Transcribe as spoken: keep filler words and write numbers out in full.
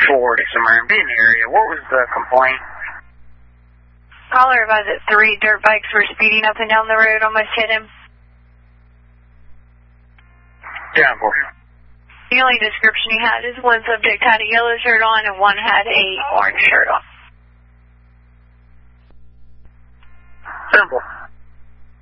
four to somewhere in the area. What was the complaint? Caller advised that three dirt bikes were speeding up and down the road, almost hit him. Down for you. The only description he had is one subject had a yellow shirt on and one had a orange shirt on. Simple.